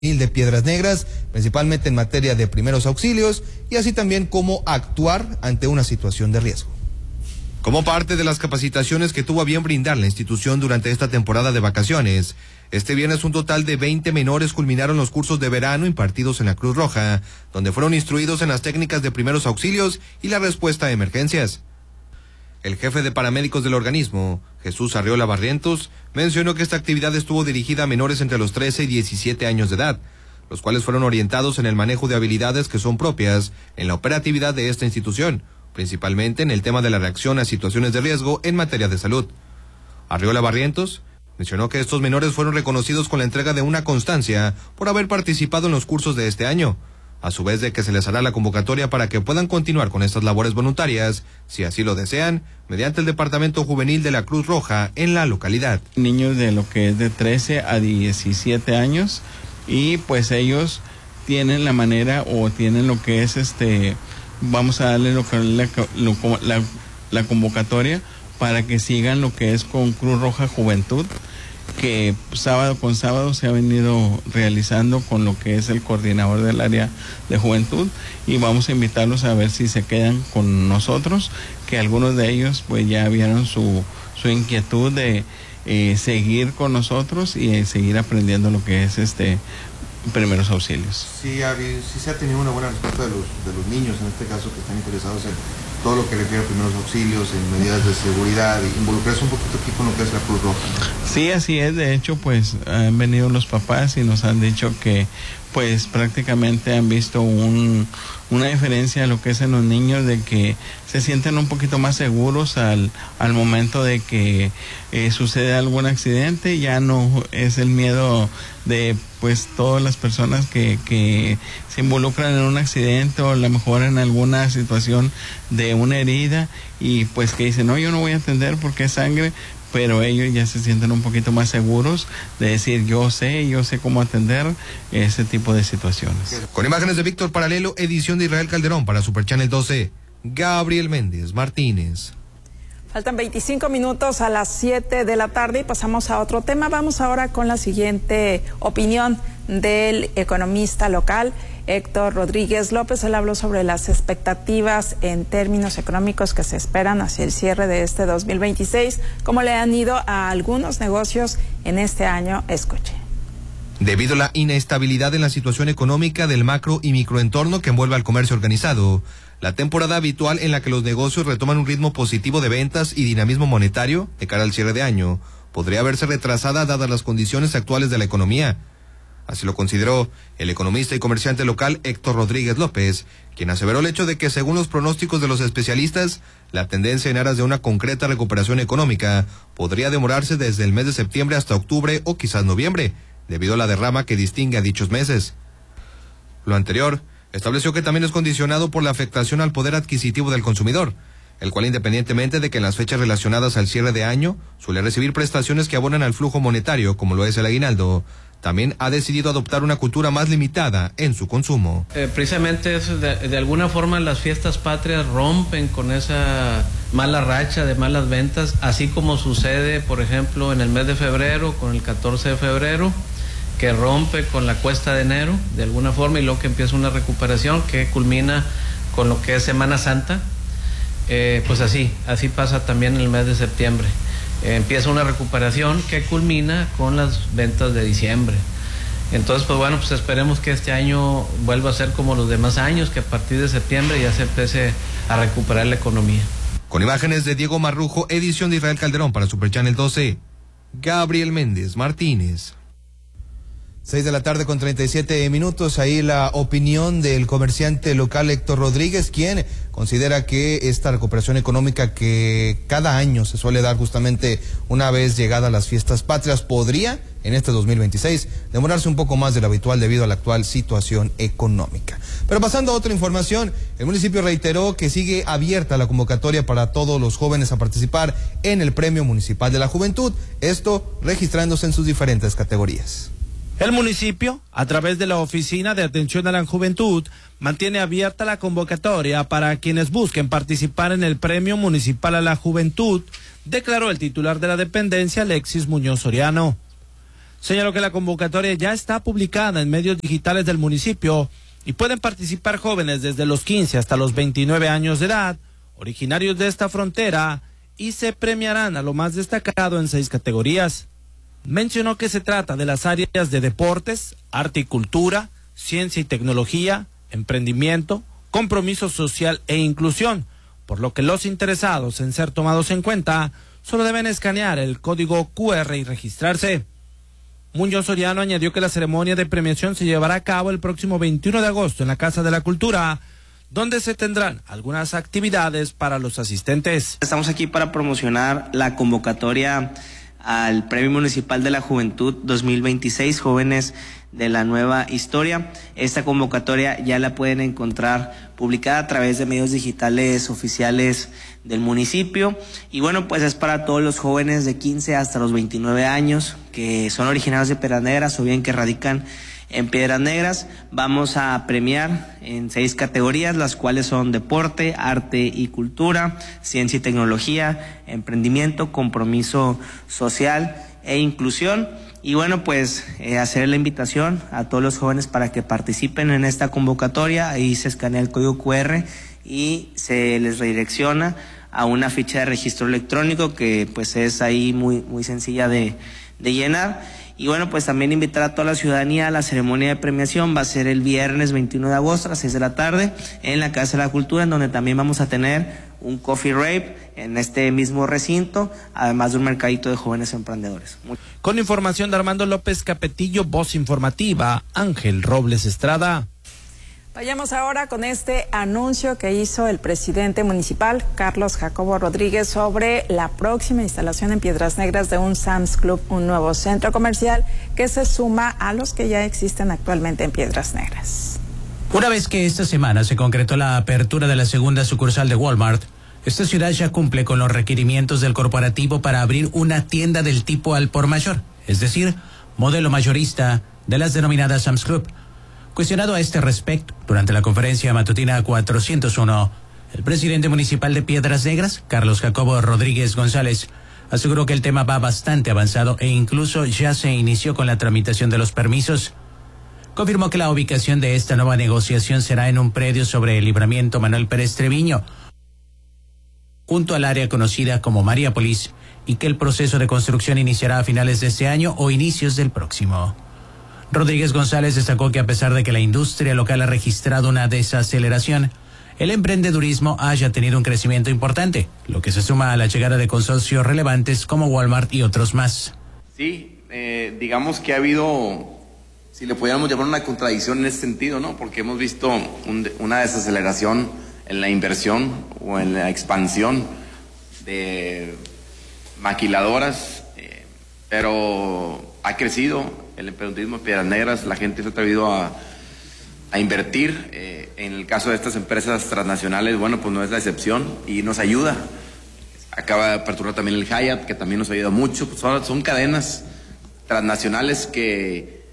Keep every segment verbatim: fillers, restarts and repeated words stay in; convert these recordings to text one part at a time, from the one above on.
de Piedras Negras, principalmente en materia de primeros auxilios y así también cómo actuar ante una situación de riesgo. Como parte de las capacitaciones que tuvo a bien brindar la institución durante esta temporada de vacaciones, este viernes un total de veinte menores culminaron los cursos de verano impartidos en la Cruz Roja, donde fueron instruidos en las técnicas de primeros auxilios y la respuesta a emergencias. El jefe de paramédicos del organismo, Jesús Arriola Barrientos, mencionó que esta actividad estuvo dirigida a menores entre los trece y diecisiete años de edad, los cuales fueron orientados en el manejo de habilidades que son propias en la operatividad de esta institución, principalmente en el tema de la reacción a situaciones de riesgo en materia de salud. Arriola Barrientos mencionó que estos menores fueron reconocidos con la entrega de una constancia por haber participado en los cursos de este año, a su vez de que se les hará la convocatoria para que puedan continuar con estas labores voluntarias, si así lo desean, mediante el Departamento Juvenil de la Cruz Roja en la localidad. Niños de lo que es de trece a diecisiete años y pues ellos tienen la manera o tienen lo que es este, vamos a darle lo que la, lo, la, la convocatoria para que sigan lo que es con Cruz Roja Juventud, que sábado con sábado se ha venido realizando con lo que es el coordinador del área de juventud, y vamos a invitarlos a ver si se quedan con nosotros, que algunos de ellos pues ya vieron su, su inquietud de eh, seguir con nosotros y eh, seguir aprendiendo lo que es este primeros auxilios. Sí, ha, sí se ha tenido una buena respuesta de los, de los niños, en este caso, que están interesados en todo lo que refiere a primeros auxilios, en medidas de seguridad, y involucrarse un poquito aquí con lo que es la Cruz Roja. Sí, así es. De hecho, pues han venido los papás y nos han dicho que pues prácticamente han visto un, una diferencia en lo que es en los niños, de que se sienten un poquito más seguros al, al momento de que eh, sucede algún accidente. Ya no es el miedo de pues todas las personas que, que se involucran en un accidente o a lo mejor en alguna situación de una herida y pues que dicen, no, yo no voy a atender porque es sangre, pero ellos ya se sienten un poquito más seguros de decir, yo sé, yo sé cómo atender ese tipo de situaciones. Con imágenes de Víctor Paralelo, edición de Israel Calderón para Super Channel doce, Gabriel Méndez Martínez. Faltan veinticinco minutos a las siete de la tarde y pasamos a otro tema. Vamos ahora con la siguiente opinión del economista local, Héctor Rodríguez López. Él habló sobre las expectativas en términos económicos que se esperan hacia el cierre de este dos mil veintiséis, cómo le han ido a algunos negocios en este año. Escuche. Debido a la inestabilidad en la situación económica del macro y microentorno que envuelve al comercio organizado, la temporada habitual en la que los negocios retoman un ritmo positivo de ventas y dinamismo monetario de cara al cierre de año podría verse retrasada dadas las condiciones actuales de la economía. Así lo consideró el economista y comerciante local Héctor Rodríguez López, quien aseveró el hecho de que según los pronósticos de los especialistas, la tendencia en aras de una concreta recuperación económica podría demorarse desde el mes de septiembre hasta octubre o quizás noviembre, debido a la derrama que distingue a dichos meses. Lo anterior estableció que también es condicionado por la afectación al poder adquisitivo del consumidor, el cual, independientemente de que en las fechas relacionadas al cierre de año suele recibir prestaciones que abonan al flujo monetario, como lo es el aguinaldo, también ha decidido adoptar una cultura más limitada en su consumo. Eh, precisamente eso, de, de alguna forma las fiestas patrias rompen con esa mala racha de malas ventas, así como sucede, por ejemplo, en el mes de febrero, con el catorce de febrero, que rompe con la cuesta de enero, de alguna forma, y luego que empieza una recuperación que culmina con lo que es Semana Santa. Eh, pues así, así pasa también en el mes de septiembre. Eh, empieza una recuperación que culmina con las ventas de diciembre. Entonces, pues bueno, pues esperemos que este año vuelva a ser como los demás años, que a partir de septiembre ya se empiece a recuperar la economía. Con imágenes de Diego Marrujo, edición de Israel Calderón para Super Channel doce, Gabriel Méndez Martínez. Seis de la tarde con treinta y siete minutos, ahí la opinión del comerciante local Héctor Rodríguez, quien considera que esta recuperación económica que cada año se suele dar justamente una vez llegadas las fiestas patrias podría, en este dos mil veintiséis, demorarse un poco más de lo habitual debido a la actual situación económica. Pero pasando a otra información, el municipio reiteró que sigue abierta la convocatoria para todos los jóvenes a participar en el Premio Municipal de la Juventud, esto registrándose en sus diferentes categorías. El municipio, a través de la Oficina de Atención a la Juventud, mantiene abierta la convocatoria para quienes busquen participar en el Premio Municipal a la Juventud, declaró el titular de la dependencia, Alexis Muñoz Soriano. Señaló que la convocatoria ya está publicada en medios digitales del municipio y pueden participar jóvenes desde los quince hasta los veintinueve años de edad, originarios de esta frontera, y se premiarán a lo más destacado en seis categorías. Mencionó que se trata de las áreas de deportes, arte y cultura, ciencia y tecnología, emprendimiento, compromiso social e inclusión, por lo que los interesados en ser tomados en cuenta solo deben escanear el código cu erre y registrarse. Muñoz Soriano añadió que la ceremonia de premiación se llevará a cabo el próximo veintiuno de agosto en la Casa de la Cultura, donde se tendrán algunas actividades para los asistentes. Estamos aquí para promocionar la convocatoria al Premio Municipal de la Juventud dos mil veintiséis, Jóvenes de la Nueva Historia. Esta convocatoria ya la pueden encontrar publicada a través de medios digitales oficiales del municipio, y bueno, pues es para todos los jóvenes de quince hasta los veintinueve años que son originarios de Piedras Negras o bien que radican en Piedras Negras. Vamos a premiar en seis categorías, las cuales son deporte, arte y cultura, ciencia y tecnología, emprendimiento, compromiso social e inclusión. Y bueno, pues eh, hacer la invitación a todos los jóvenes para que participen en esta convocatoria. Ahí se escanea el código cu erre y se les redirecciona a una ficha de registro electrónico que pues es ahí muy, muy sencilla de, de llenar. Y bueno, pues también invitar a toda la ciudadanía a la ceremonia de premiación. Va a ser el viernes veintiuno de agosto a las seis de la tarde en la Casa de la Cultura, en donde también vamos a tener un coffee rave en este mismo recinto, además de un mercadito de jóvenes emprendedores. Con información de Armando López Capetillo, voz informativa, Ángel Robles Estrada. Vayamos ahora con este anuncio que hizo el presidente municipal, Carlos Jacobo Rodríguez, sobre la próxima instalación en Piedras Negras de un Sam's Club, un nuevo centro comercial que se suma a los que ya existen actualmente en Piedras Negras. Una vez que esta semana se concretó la apertura de la segunda sucursal de Walmart, esta ciudad ya cumple con los requerimientos del corporativo para abrir una tienda del tipo al por mayor, es decir, modelo mayorista de las denominadas Sam's Club. Cuestionado a este respecto, durante la conferencia matutina cuatrocientos uno, el presidente municipal de Piedras Negras, Carlos Jacobo Rodríguez González, aseguró que el tema va bastante avanzado e incluso ya se inició con la tramitación de los permisos. Confirmó que la ubicación de esta nueva negociación será en un predio sobre el libramiento Manuel Pérez Treviño, junto al área conocida como Mariápolis, y que el proceso de construcción iniciará a finales de este año o inicios del próximo. Rodríguez González destacó que a pesar de que la industria local ha registrado una desaceleración, el emprendedurismo haya tenido un crecimiento importante, lo que se suma a la llegada de consorcios relevantes como Walmart y otros más. Sí, eh, digamos que ha habido, si le pudiéramos llamar una contradicción en ese sentido, ¿no? Porque hemos visto un, una desaceleración en la inversión o en la expansión de maquiladoras, eh, pero ha crecido el emprendedurismo en Piedras Negras, la gente se ha atrevido a, a invertir. Eh, en el caso de estas empresas transnacionales, bueno, pues no es la excepción y nos ayuda. Acaba de aperturar también el Hyatt, que también nos ayuda mucho. Pues son, son cadenas transnacionales que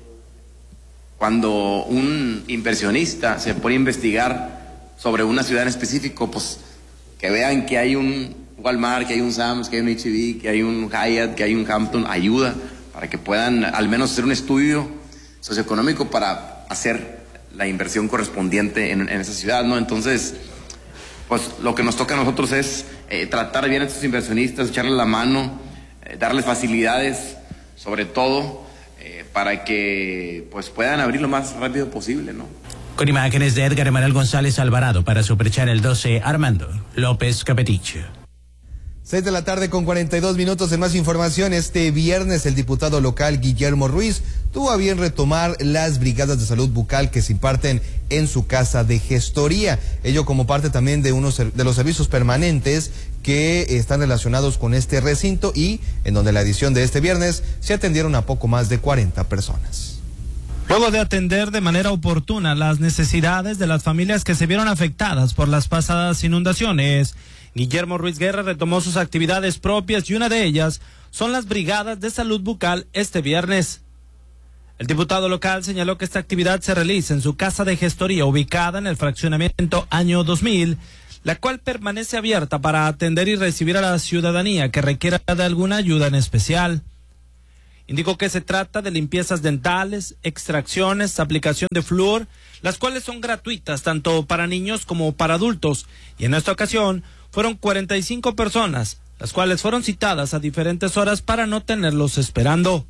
cuando un inversionista se pone a investigar sobre una ciudad en específico, pues que vean que hay un Walmart, que hay un Sam's, que hay un H E B, que hay un Hyatt, que hay un Hampton, ayuda para que puedan al menos hacer un estudio socioeconómico para hacer la inversión correspondiente en, en esa ciudad, ¿no? Entonces, pues lo que nos toca a nosotros es eh, tratar bien a estos inversionistas, echarles la mano, eh, darles facilidades, sobre todo, eh, para que pues puedan abrir lo más rápido posible, ¿no? Con imágenes de Edgar Emanuel González Alvarado para Super Channel doce, Armando López Capetillo. Seis de la tarde con cuarenta y dos minutos. En más información, este viernes el diputado local Guillermo Ruiz tuvo a bien retomar las brigadas de salud bucal que se imparten en su casa de gestoría. Ello como parte también de unos de los servicios permanentes que están relacionados con este recinto y en donde la edición de este viernes se atendieron a poco más de cuarenta personas. Luego de atender de manera oportuna las necesidades de las familias que se vieron afectadas por las pasadas inundaciones, Guillermo Ruiz Guerra retomó sus actividades propias y una de ellas son las brigadas de salud bucal este viernes. El diputado local señaló que esta actividad se realiza en su casa de gestoría ubicada en el fraccionamiento Año dos mil, la cual permanece abierta para atender y recibir a la ciudadanía que requiera de alguna ayuda en especial. Indicó que se trata de limpiezas dentales, extracciones, aplicación de flúor, las cuales son gratuitas tanto para niños como para adultos. Y en esta ocasión fueron cuarenta y cinco personas, las cuales fueron citadas a diferentes horas para no tenerlos esperando.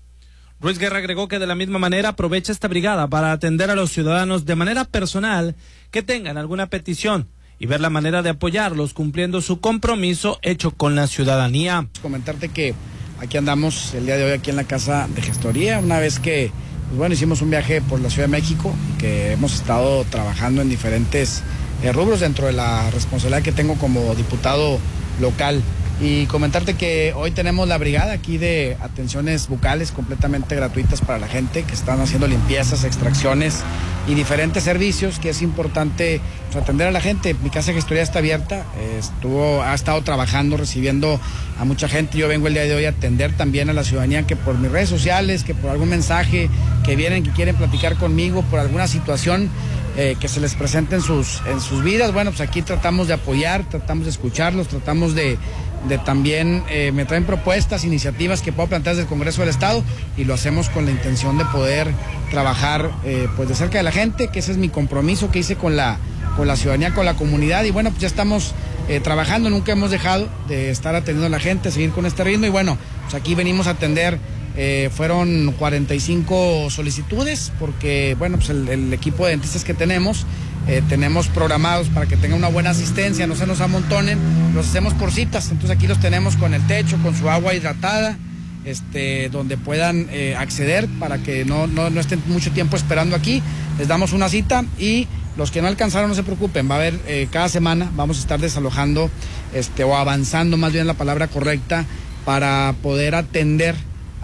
Ruiz Guerra agregó que de la misma manera aprovecha esta brigada para atender a los ciudadanos de manera personal que tengan alguna petición y ver la manera de apoyarlos cumpliendo su compromiso hecho con la ciudadanía. Comentarte que aquí andamos el día de hoy aquí en la Casa de Gestoría, una vez que pues bueno, hicimos un viaje por la Ciudad de México y que hemos estado trabajando en diferentes eh, rubros dentro de la responsabilidad que tengo como diputado local. Y comentarte que hoy tenemos la brigada aquí de atenciones bucales completamente gratuitas para la gente que están haciendo limpiezas, extracciones y diferentes servicios que es importante pues, atender a la gente. Mi Casa de Gestoría está abierta, eh, estuvo, ha estado trabajando, recibiendo a mucha gente. Yo vengo el día de hoy a atender también a la ciudadanía que por mis redes sociales, que por algún mensaje, que vienen, que quieren platicar conmigo por alguna situación eh, que se les presente en sus, en sus vidas. Bueno, pues aquí tratamos de apoyar, tratamos de escucharlos, tratamos de de también eh, me traen propuestas, iniciativas que puedo plantear desde el Congreso del Estado y lo hacemos con la intención de poder trabajar eh, pues de cerca de la gente, que ese es mi compromiso que hice con la, con la ciudadanía, con la comunidad y bueno, pues ya estamos eh, trabajando, nunca hemos dejado de estar atendiendo a la gente, seguir con este ritmo y bueno, pues aquí venimos a atender, eh, fueron cuarenta y cinco solicitudes porque bueno, pues el, el equipo de dentistas que tenemos Eh, tenemos programados para que tengan una buena asistencia, no se nos amontonen, los hacemos por citas, entonces aquí los tenemos con el techo, con su agua hidratada, este, donde puedan eh, acceder para que no, no, no estén mucho tiempo esperando aquí, les damos una cita y los que no alcanzaron no se preocupen, va a haber eh, cada semana, vamos a estar desalojando este, o avanzando más bien la palabra correcta para poder atender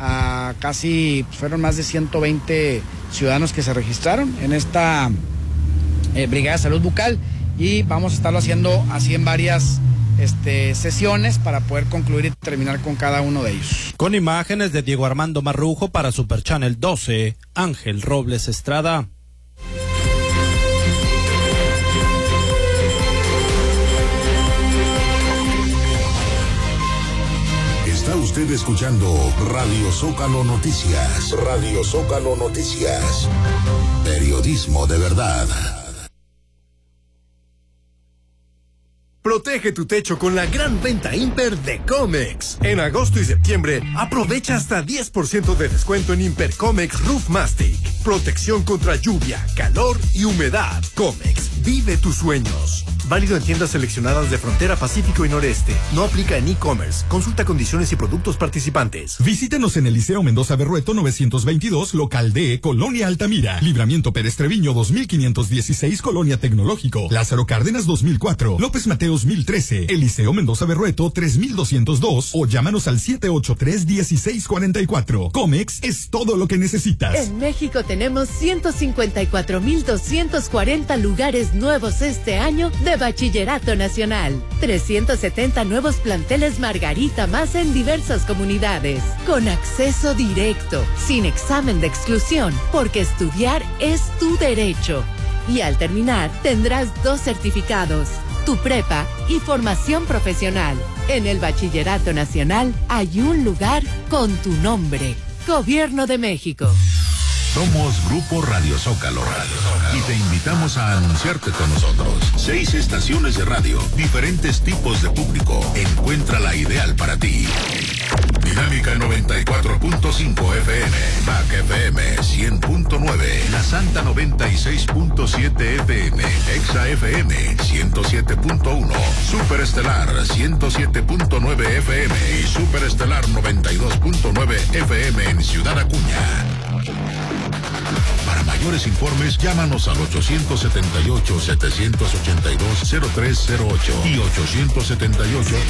a casi, pues fueron más de ciento veinte ciudadanos que se registraron en esta Eh, Brigada de Salud Bucal y vamos a estarlo haciendo así en varias este, sesiones para poder concluir y terminar con cada uno de ellos. Con imágenes de Diego Armando Marrujo para Super Channel doce, Ángel Robles Estrada. Está usted escuchando Radio Zócalo Noticias. Radio Zócalo Noticias. Periodismo de verdad. Protege tu techo con la gran venta Imper de Comex. En agosto y septiembre, aprovecha hasta diez por ciento de descuento en Imper Comex Roof Mastic. Protección contra lluvia, calor y humedad. Comex, vive tus sueños. Válido en tiendas seleccionadas de Frontera Pacífico y Noreste. No aplica en e-commerce. Consulta condiciones y productos participantes. Visítenos en el Liceo Mendoza Berrueto novecientos veintidós, local D, Colonia Altamira. Libramiento Pérez Treviño dos mil quinientos dieciséis, Colonia Tecnológico. Lázaro Cárdenas dos mil cuatro. López Mateos mil trece. Eliseo Mendoza Berrueto tres mil doscientos dos o llámanos al siete ocho tres, uno seis cuatro cuatro. Comex es todo lo que necesitas. En México tenemos ciento cincuenta y cuatro mil doscientos cuarenta lugares nuevos este año de Bachillerato Nacional. trescientos setenta nuevos planteles Margarita más en diversas comunidades. Con acceso directo, sin examen de exclusión, porque estudiar es tu derecho. Y al terminar tendrás dos certificados, tu prepa y formación profesional. En el Bachillerato Nacional hay un lugar con tu nombre. Gobierno de México. Somos Grupo Radio Zócalo, Radio Zócalo y te invitamos a anunciarte con nosotros. Seis estaciones de radio, diferentes tipos de público. Encuentra la ideal para ti. Dinámica noventa y cuatro punto cinco F M, M A C F M cien punto nueve, La Santa noventa y seis punto siete F M, Exa F M ciento siete punto uno, Superestelar ciento siete punto nueve F M y Superestelar noventa y dos punto nueve F M en Ciudad Acuña. Para mayores informes, llámanos al ochocientos setenta y ocho, setecientos ochenta y dos, cero tres cero ocho y ochocientos setenta y ocho,